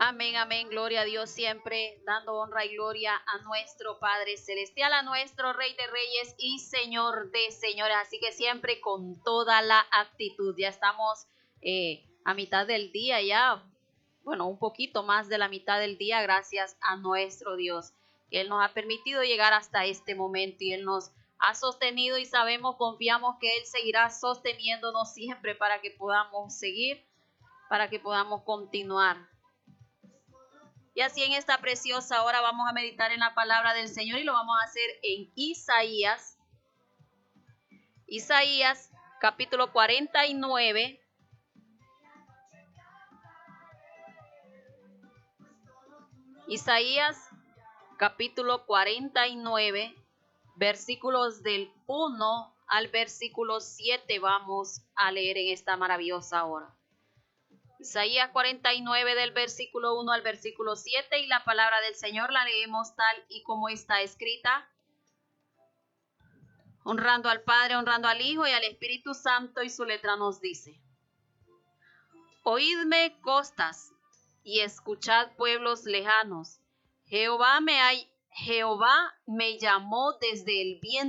Amén, amén, gloria a Dios, siempre dando honra y gloria a nuestro Padre Celestial, a nuestro Rey de Reyes y Señor de Señores. Así que siempre con toda la actitud. Ya estamos a mitad del día ya, bueno, un poquito más de la mitad del día, gracias a nuestro Dios, que Él nos ha permitido llegar hasta este momento y Él nos ha sostenido y sabemos, confiamos que Él seguirá sosteniéndonos siempre para que podamos seguir, para que podamos continuar. Y así en esta preciosa hora vamos a meditar en la palabra del Señor y lo vamos a hacer en Isaías. Isaías capítulo 49. Isaías capítulo 49, versículos del 1 al versículo 7 vamos a leer en esta maravillosa hora. Isaías 49 del versículo 1 al versículo 7 y la palabra del Señor la leemos tal y como está escrita, honrando al Padre, honrando al Hijo y al Espíritu Santo, y su letra nos dice: Oídme costas y escuchad pueblos lejanos. Jehová me llamó desde el vientre